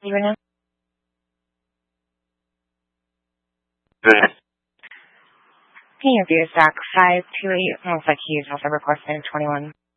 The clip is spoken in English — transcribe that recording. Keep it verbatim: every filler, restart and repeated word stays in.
you right now? Good. Can you do Zach five two eight? Looks like he's also requesting twenty-one.